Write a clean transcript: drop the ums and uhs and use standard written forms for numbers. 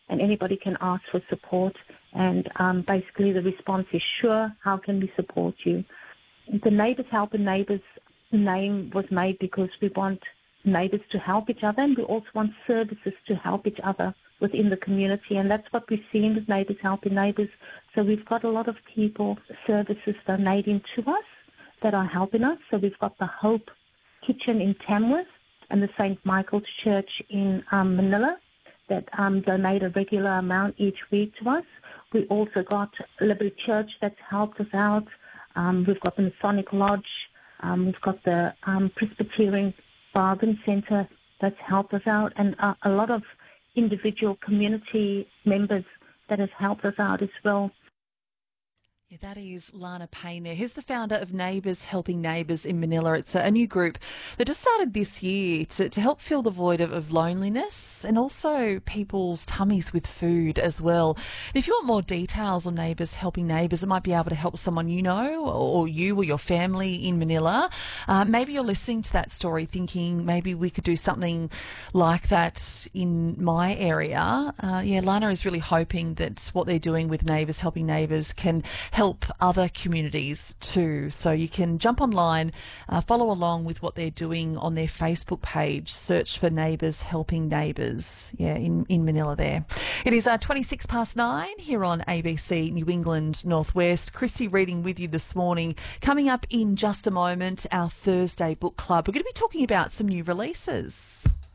and anybody can ask for support. And basically the response is, sure, how can we support you? The Neighbours Helping Neighbours name was made because we want neighbours to help each other, and we also want services to help each other within the community, and that's what we've seen with Neighbours Helping Neighbours. So we've got a lot of people, services donating to us that are helping us. So we've got the Hope Kitchen in Tamworth and the St. Michael's Church in Manila that donate a regular amount each week to us. We also got Liberty Church that's helped us out. We've got the Masonic Lodge. We've got the Presbyterian Bargain Centre that's helped us out, and a lot of individual community members that has helped us out as well. Yeah, that is Lana Payne there, who's the founder of Neighbours Helping Neighbours in Manila. It's a new group that just started this year to help fill the void of loneliness and also people's tummies with food as well. If you want more details on Neighbours Helping Neighbours, it might be able to help someone you know or you or your family in Manila. Maybe you're listening to that story thinking maybe we could do something like that in my area. Lana is really hoping that what they're doing with Neighbours Helping Neighbours can help other communities too. So you can jump online, follow along with what they're doing on their Facebook page. Search for Neighbours Helping Neighbours, in Manila there. It is 9:26 here on ABC New England Northwest. Chrissy reading with you this morning. Coming up in just a moment, our Thursday book club. We're going to be talking about some new releases.